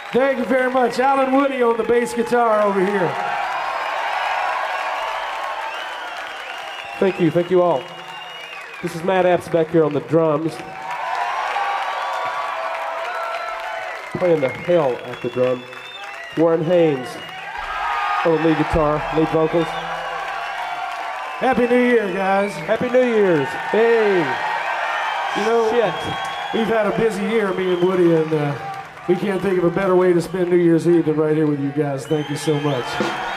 Thank you very much. Alan Woody on the bass guitar over here. Thank you all. This is Matt Apps back here on the drums. Playing the hell out the drum. Warren Haynes on the lead guitar, lead vocals. Happy New Year, guys. Happy New Year's. Hey. You know, Shit. we've had a busy year, me and Woody, and we can't think of a better way to spend New Year's Eve than right here with you guys. Thank you so much.